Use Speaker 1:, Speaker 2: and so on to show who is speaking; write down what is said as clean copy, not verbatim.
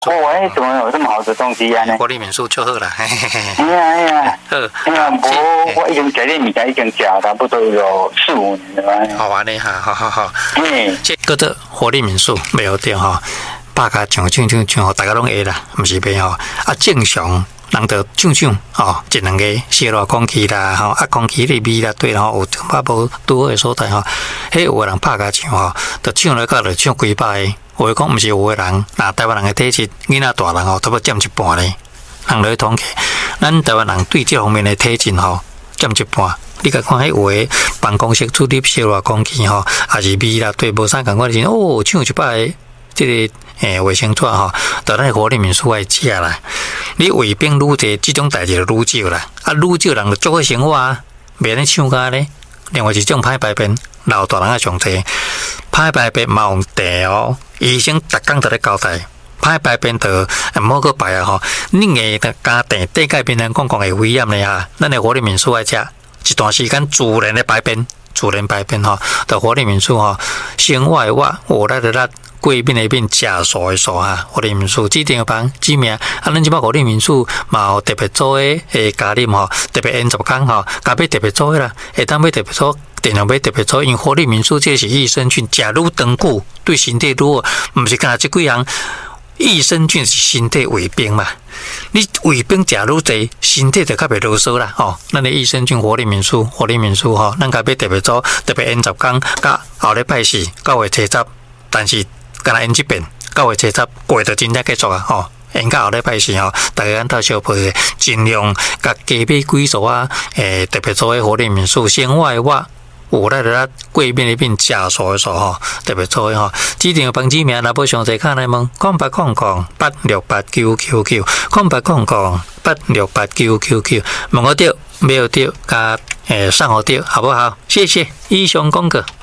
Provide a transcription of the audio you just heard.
Speaker 1: 哎，怎么有这么好的东西啊？
Speaker 2: 活力民宿就好啦。
Speaker 1: 哎呀，我已经这个物件已经吃差不多有4-5年了。
Speaker 2: 好玩的哈，好。这个的活力民宿没有对哈，大家唱，大家拢会啦，不是变吼啊正常。人就唱吼，一两个泄漏空气啦，吼空气的味啦，对啦，有把无拄好的所在吼，迄有个人拍甲唱吼，就唱了到就唱几百个。话讲毋是有个人，台湾人的体质，囡仔大人吼，差不多占一半咧。人来统计，咱台湾人对这方面的体质吼，占一半。你甲看迄有诶办公室出入泄漏空气吼，也是味啦，对，无啥共款的唱一百个。这个卫生纸吼，到咱活力民宿来食啦。你胃病愈侪，这种代志就愈少啦。愈少人就做伙生活啊，袂咧唱歌咧。另外一种歹排便，老大人啊上济，歹排便嘛用茶哦。医生逐工都咧交代，歹排便就毋好去排啊吼。恁个家庭底界病人讲会危险咧哈。咱的活力民宿来食，一段时间自然的排便，吼，到活力民宿吼，生活的活力的力。贵宾那边食素的素哈，活力民宿指定房指名咱即摆活力民宿嘛有特别做诶加啉吼，特别延10天吼，加买特别做啦，会当买特别做，尽量买特别做，因为活力民宿这是益生菌，食愈长久，对身体愈好，毋是干即几样。益生菌是身体胃病嘛，你胃病食愈侪，身体就较袂啰嗦啦吼。咱的益生菌活力民宿吼，咱甲买特别做，特别延10天，甲后礼拜4、9月7日，但是。敢若演这边9月7日过就真正结束啊！吼，演到后礼拜4吼，大家到小配尽量甲加买几组啊！特别做诶活力民宿，生活诶有咱贵宾那边食素诶素吼，特别做诶吼。指定房子名，若要详细看来问0800-868-999 0800-868-999，问我着，没有着，甲上好着，好不好？谢谢，以上讲过。